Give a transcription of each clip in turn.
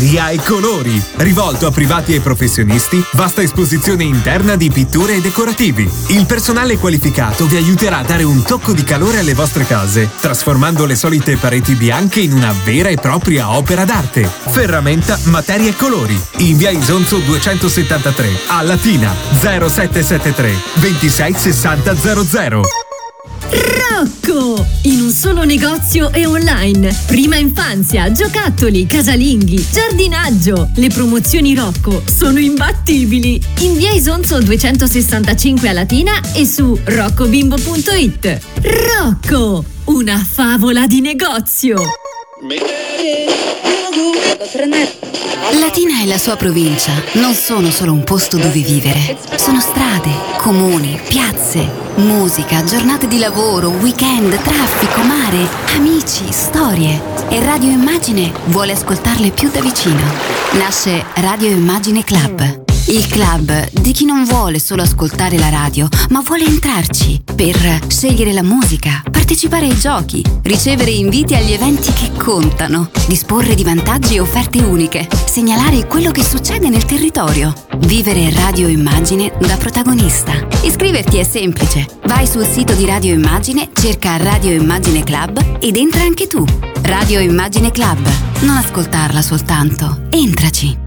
Materia e colori. Rivolto a privati e professionisti, vasta esposizione interna di pitture e decorativi. Il personale qualificato vi aiuterà a dare un tocco di calore alle vostre case, trasformando le solite pareti bianche in una vera e propria opera d'arte. Ferramenta, Materia e colori. In via Isonzo 273, a Latina 0773 26 60 00. Rocco! In un solo negozio e online. Prima infanzia, giocattoli, casalinghi, giardinaggio. Le promozioni Rocco sono imbattibili. In via Isonzo 265 a Latina e su roccobimbo.it. Rocco! Una favola di negozio. Latina e la sua provincia non sono solo un posto dove vivere. Sono strade, comuni, piazze, musica, giornate di lavoro, weekend, traffico, mare, amici, storie. E Radio Immagine vuole ascoltarle più da vicino. Nasce Radio Immagine Club. Il club di chi non vuole solo ascoltare la radio, ma vuole entrarci per scegliere la musica, partecipare ai giochi, ricevere inviti agli eventi che contano, disporre di vantaggi e offerte uniche, segnalare quello che succede nel territorio, vivere Radio Immagine da protagonista. Iscriverti è semplice. Vai sul sito di Radio Immagine, cerca Radio Immagine Club ed entra anche tu. Radio Immagine Club. Non ascoltarla soltanto. Entraci.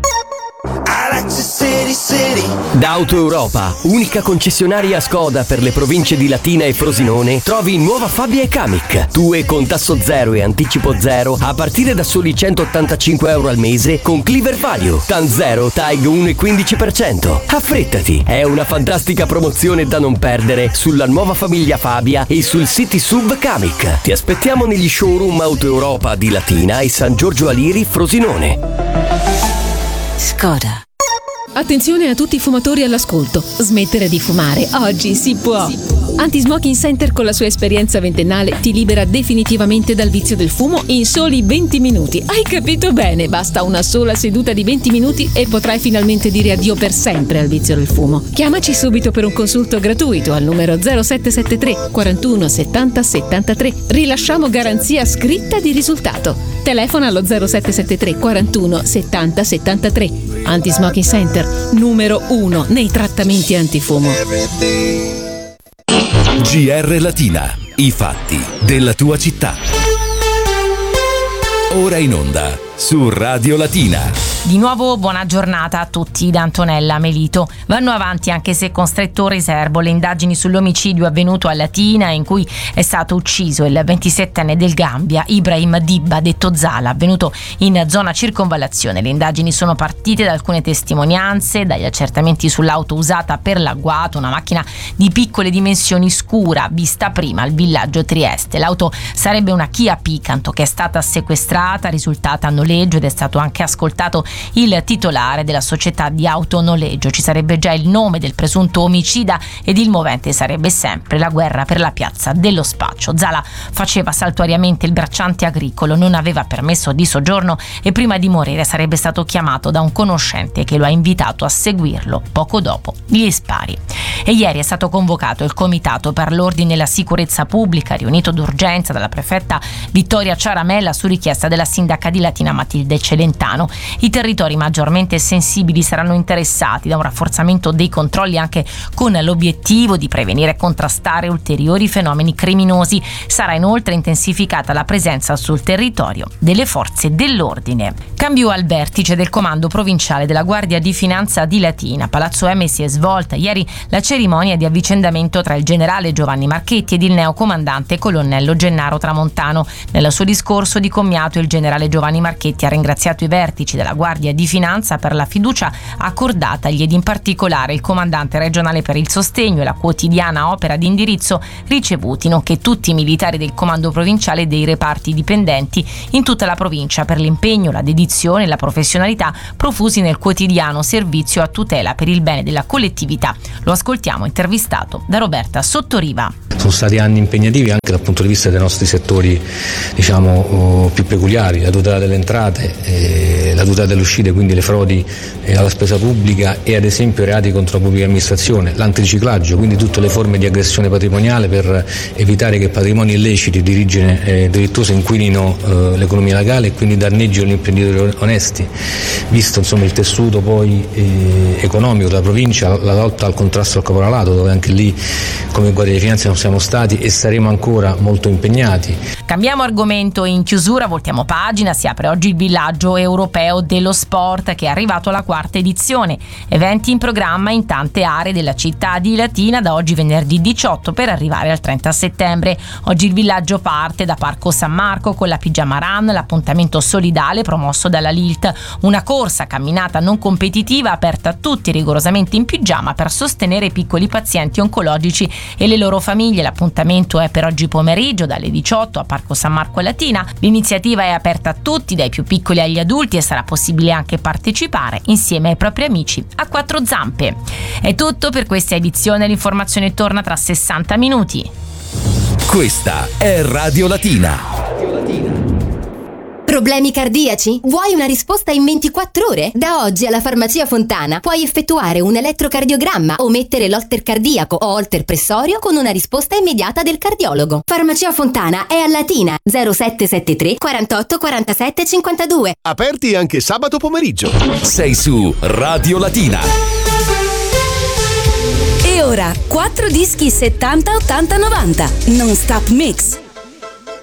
Da Auto Europa, unica concessionaria Skoda per le province di Latina e Frosinone, trovi nuova Fabia e Kamiq. TUE con tasso zero e anticipo zero a partire da soli €185 al mese con Cleaver Value. TAN 0, TAG 1,15%. Affrettati, è una fantastica promozione da non perdere sulla nuova famiglia Fabia e sul City Sub Kamiq. Ti aspettiamo negli showroom Auto Europa di Latina e San Giorgio Aliri Frosinone. Skoda. Attenzione a tutti i fumatori all'ascolto. Smettere di fumare oggi si può. Anti-Smoking Center con la sua esperienza ventennale ti libera definitivamente dal vizio del fumo in soli 20 minuti. Hai capito bene? Basta una sola seduta di 20 minuti e potrai finalmente dire addio per sempre al vizio del fumo. Chiamaci subito per un consulto gratuito al numero 0773 41 70 73. Rilasciamo garanzia scritta di risultato. Telefona allo 0773 41 70 73. Anti-Smoking Center, numero 1 nei trattamenti antifumo. GR Latina, i fatti della tua città. Ora in onda su Radio Latina. Di nuovo buona giornata a tutti da Antonella Melito. Vanno avanti, anche se con stretto riservo, le indagini sull'omicidio avvenuto a Latina in cui è stato ucciso il 27enne del Gambia, Ibrahim Dibba, detto Zala, avvenuto in zona circonvallazione. Le indagini sono partite da alcune testimonianze, dagli accertamenti sull'auto usata per l'agguato, una macchina di piccole dimensioni scura vista prima al villaggio Trieste. L'auto sarebbe una Kia Picanto che è stata sequestrata, risultata a noleggio, ed è stato anche ascoltato il titolare della società di autonoleggio. Ci sarebbe già il nome del presunto omicida ed il movente sarebbe sempre la guerra per la piazza dello Spaccio. Zala faceva saltuariamente il bracciante agricolo, non aveva permesso di soggiorno e prima di morire sarebbe stato chiamato da un conoscente che lo ha invitato a seguirlo poco dopo gli spari. E ieri è stato convocato il Comitato per l'Ordine e la Sicurezza Pubblica, riunito d'urgenza dalla prefetta Vittoria Ciaramella su richiesta della sindaca di Latina Matilde Celentano. I territori maggiormente sensibili saranno interessati da un rafforzamento dei controlli anche con l'obiettivo di prevenire e contrastare ulteriori fenomeni criminosi. Sarà inoltre intensificata la presenza sul territorio delle forze dell'ordine. Cambio al vertice del comando provinciale della Guardia di Finanza di Latina. Palazzo M si è svolta ieri la cerimonia di avvicendamento tra il generale Giovanni Marchetti ed il neocomandante colonnello Gennaro Tramontano. Nel suo discorso di commiato il generale Giovanni Marchetti ha ringraziato i vertici della Guardia di Finanza per la fiducia accordatagli ed in particolare il comandante regionale per il sostegno e la quotidiana opera di indirizzo ricevuti, nonché tutti i militari del comando provinciale e dei reparti dipendenti in tutta la provincia per l'impegno, la dedizione e la professionalità profusi nel quotidiano servizio a tutela per il bene della collettività. Lo ascoltiamo intervistato da Roberta Sottoriva. Sono stati anni impegnativi anche dal punto di vista dei nostri settori, più peculiari, la tutela delle entrate entrate, la tutela delle uscite, quindi le frodi alla spesa pubblica, e ad esempio reati contro la pubblica amministrazione, l'antiriciclaggio, quindi tutte le forme di aggressione patrimoniale per evitare che patrimoni illeciti di origine delittuosa inquinino l'economia legale e quindi danneggino gli imprenditori onesti. Visto insomma il tessuto poi economico della provincia, la lotta al contrasto al caporalato, dove anche lì come Guardia di Finanza non siamo stati e saremo ancora molto impegnati. Cambiamo argomento, in chiusura voltiamo pagina. Si apre oggi il villaggio europeo dello sport, che è arrivato alla 4ª edizione. Eventi in programma in tante aree della città di Latina da oggi venerdì 18 per arrivare al 30 settembre. Oggi il villaggio parte da Parco San Marco con la Pigiama Run, l'appuntamento solidale promosso dalla Lilt, una corsa camminata non competitiva aperta a tutti rigorosamente in pigiama per sostenere i piccoli pazienti oncologici e le loro famiglie. L'appuntamento è per oggi pomeriggio dalle 18 a Parco San Marco e Latina. L'iniziativa è aperta a tutti, dai più piccoli agli adulti, e sarà possibile anche partecipare insieme ai propri amici a quattro zampe. È tutto per questa edizione, l'informazione torna tra 60 minuti. Questa è Radio Latina. Problemi cardiaci? Vuoi una risposta in 24 ore? Da oggi alla Farmacia Fontana puoi effettuare un elettrocardiogramma o mettere l'holter cardiaco o holter pressorio con una risposta immediata del cardiologo. Farmacia Fontana è a Latina, 0773 48 47 52. Aperti anche sabato pomeriggio. Sei su Radio Latina. E ora 4 dischi 70 80 90 non stop mix.